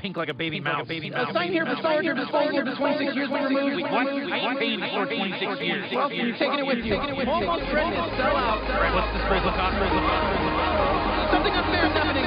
pink like a baby mouse. Sign here for storage or disposal of the 26 years removed. What? I ain't paying for 26 years. Well, you're taking it with you. Almost ready to sell out. All right, what's disposal cost?